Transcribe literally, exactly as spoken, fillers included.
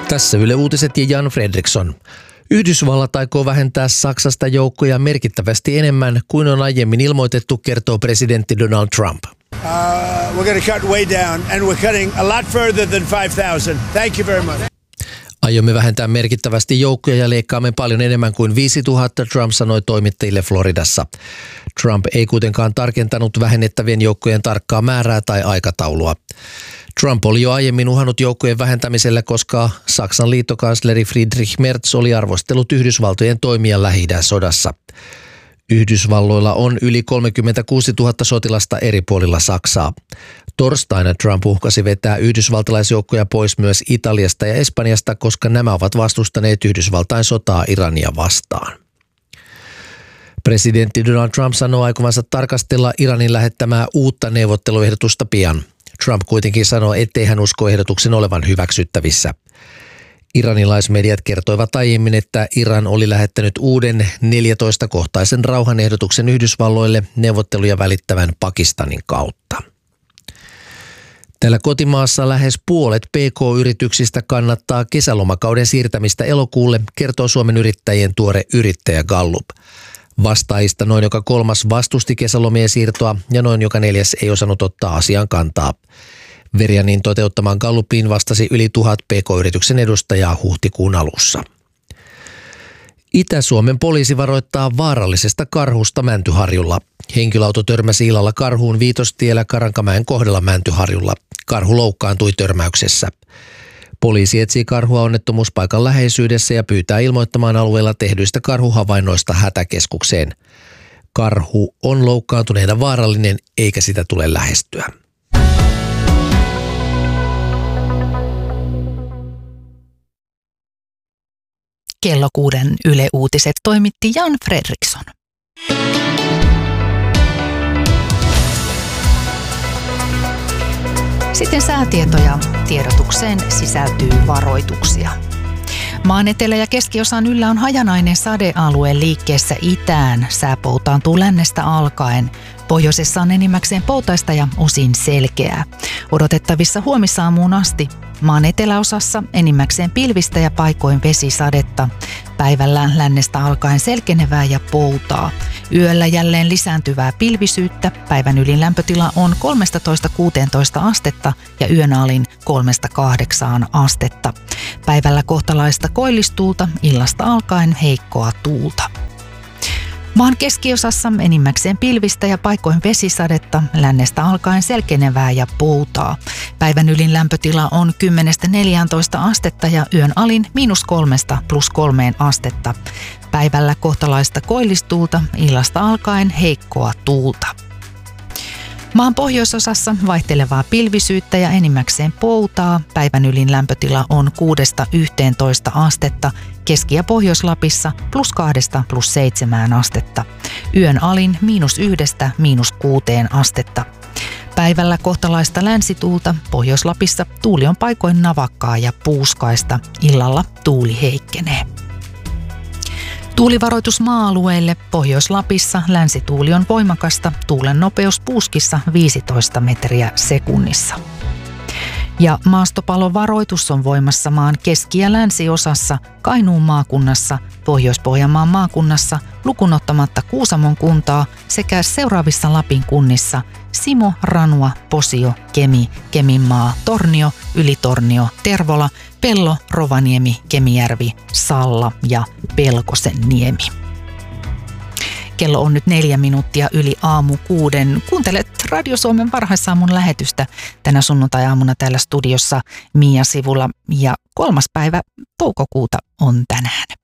Tässä Yle Uutiset ja Jan Fredriksson. Yhdysvallat aikoo vähentää Saksasta joukkoja merkittävästi enemmän kuin on aiemmin ilmoitettu, kertoo presidentti Donald Trump. Uh, we're going to cut way down and we're cutting a lot further than five thousand. Thank you very much. Aiomme vähentää merkittävästi joukkoja ja leikkaamme paljon enemmän kuin viisituhatta, Trump sanoi toimittajille Floridassa. Trump ei kuitenkaan tarkentanut vähennettävien joukkojen tarkkaa määrää tai aikataulua. Trump oli jo aiemmin uhannut joukkojen vähentämisellä, koska Saksan liittokansleri Friedrich Merz oli arvostellut Yhdysvaltojen toimia Lähi-idän sodassa. Yhdysvalloilla on yli kolmekymmentäkuusituhatta sotilasta eri puolilla Saksaa. Torstaina Trump uhkasi vetää yhdysvaltalaisjoukkoja pois myös Italiasta ja Espanjasta, koska nämä ovat vastustaneet Yhdysvaltain sotaa Irania vastaan. Presidentti Donald Trump sanoo aikovansa tarkastella Iranin lähettämää uutta neuvotteluehdotusta pian. Trump kuitenkin sanoo, ettei hän usko ehdotuksen olevan hyväksyttävissä. Iranilaismediat kertoivat aiemmin, että Iran oli lähettänyt uuden neljätoista-kohtaisen rauhanehdotuksen Yhdysvalloille neuvotteluja välittävän Pakistanin kautta. Täällä kotimaassa lähes puolet P K-yrityksistä kannattaa kesälomakauden siirtämistä elokuulle, kertoo Suomen Yrittäjien tuore yrittäjägallup. Vastaajista noin joka kolmas vastusti kesälomien siirtoa ja noin joka neljäs ei osannut ottaa asiaan kantaa. Verianin toteuttamaan gallupiin vastasi yli tuhat P K-yrityksen edustajaa huhtikuun alussa. Itä-Suomen poliisi varoittaa vaarallisesta karhusta Mäntyharjulla. Henkilöauto törmäsi illalla karhuun Viitostiellä Karankamäen kohdalla Mäntyharjulla. Karhu loukkaantui törmäyksessä. Poliisi etsii karhua onnettomuuspaikan läheisyydessä ja pyytää ilmoittamaan alueella tehdyistä karhuhavainnoista hätäkeskukseen. Karhu on loukkaantuneena vaarallinen eikä sitä tule lähestyä. Kello kuuden Yle Uutiset toimitti Jan Fredriksson. Sitten säätietoja. Tiedotukseen sisältyy varoituksia. Maan etelä- ja keskiosan yllä on hajanainen sadealue liikkeessä itään. Sää poutaantuu lännestä alkaen. Pohjoisessa on enimmäkseen poutaista ja osin selkeää. Odotettavissa huomisaamuun asti. Maan eteläosassa enimmäkseen pilvistä ja paikoin vesisadetta. Päivällä lännestä alkaen selkenevää ja poutaa. Yöllä jälleen lisääntyvää pilvisyyttä. Päivän ylin lämpötila on kolmetoista kuusitoista astetta ja yön alin kolmesta kahdeksaan astetta. Päivällä kohtalaista koillistuulta, illasta alkaen heikkoa tuulta. Maan keskiosassa enimmäkseen pilvistä ja paikoin vesisadetta, lännestä alkaen selkenevää ja poutaa. Päivän ylin lämpötila on kymmenestä neljääntoista astetta ja yön alin miinus kolmesta plus kolmeen astetta. Päivällä kohtalaista koillistuulta, illasta alkaen heikkoa tuulta. Maan pohjoisosassa vaihtelevaa pilvisyyttä ja enimmäkseen poutaa. Päivän ylin lämpötila on kuudesta yhteentoista astetta. Keski- ja Pohjois-Lapissa plus kahdesta plus seitsemään astetta. Yön alin miinus yhdestä miinus kuuteen astetta. Päivällä kohtalaista länsituulta. Pohjois-Lapissa tuuli on paikoin navakkaa ja puuskaista. Illalla tuuli heikkenee. Tuulivaroitus maa-alueille. Pohjois-Lapissa länsituuli on voimakasta. Tuulen nopeus puuskissa viisitoista metriä sekunnissa. Ja maastopalovaroitus on voimassa maan keski- ja länsiosassa, Kainuun maakunnassa, Pohjois-Pohjanmaan maakunnassa, lukunottamatta Kuusamon kuntaa sekä seuraavissa Lapin kunnissa Simo, Ranua, Posio, Kemi, Keminmaa, Tornio, Ylitornio, Tervola, Pello, Rovaniemi, Kemijärvi, Salla ja Pelkosenniemi. Kello on nyt neljä minuuttia yli aamu kuuden. Kuuntelet Radio Suomen varhaisaamun lähetystä tänä sunnuntai-aamuna täällä studiossa Mia Sivula ja kolmas päivä toukokuuta on tänään.